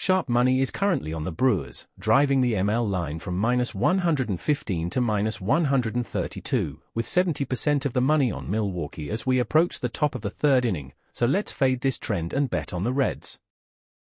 Sharp money is currently on the Brewers, driving the ML line from -115 to -132, with 70% of the money on Milwaukee as we approach the top of the third inning, so let's fade this trend and bet on the Reds.